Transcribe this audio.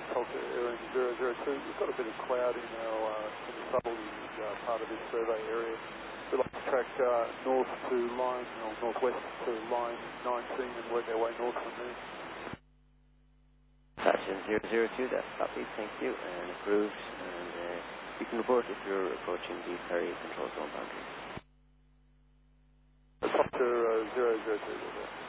Tulsa Airing 002. We've got a bit of cloud in the southerly part of this survey area. We'd like to track north to line, or northwest to line 19 and work our way north from there. Station 002, that's copy, thank you, and approved, and you can report if you're approaching the Perry control zone boundary. Tulsa 002.